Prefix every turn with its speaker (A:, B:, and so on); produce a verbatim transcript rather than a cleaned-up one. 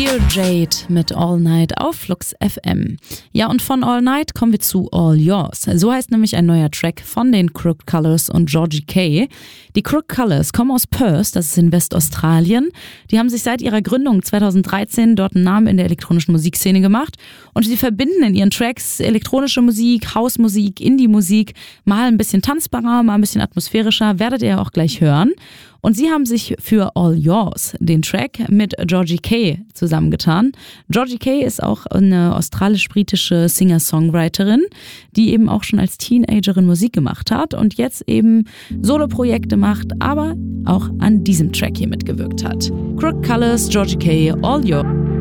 A: Dear Jade mit All Night auf Flux F M. Ja, und von All Night kommen wir zu All Yours. So heißt nämlich ein neuer Track von den Crooked Colours und Georgie K. Die Crooked Colours kommen aus Perth, das ist in Westaustralien. Die haben sich seit ihrer Gründung zweitausenddreizehn dort einen Namen in der elektronischen Musikszene gemacht und sie verbinden in ihren Tracks elektronische Musik, Hausmusik, Indie-Musik, mal ein bisschen tanzbarer, mal ein bisschen atmosphärischer, werdet ihr auch gleich hören. Und sie haben sich für All Yours, den Track, mit Georgie K. zusammengetan. Georgie K. ist auch eine australisch-britische Singer-Songwriterin, die eben auch schon als Teenagerin Musik gemacht hat und jetzt eben Soloprojekte macht, aber auch an diesem Track hier mitgewirkt hat. Crooked Colours, Georgie K., All Yours.